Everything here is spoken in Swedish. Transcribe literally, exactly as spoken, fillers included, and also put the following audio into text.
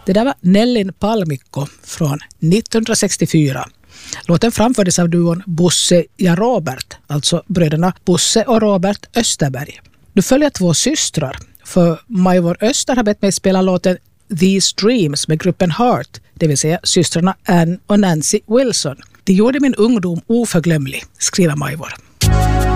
Det där var Nellin Palmikko från nittonhundrasextiofyra. Låten framfördes av duon Bosse och Robert, alltså bröderna Bosse och Robert Österberg. Nu följer två systrar, för Majvor Öster har bett mig spela låten These Dreams med gruppen Heart, det vill säga systrarna Anne och Nancy Wilson. Det gjorde min ungdom oförglömlig, skriver Majvor.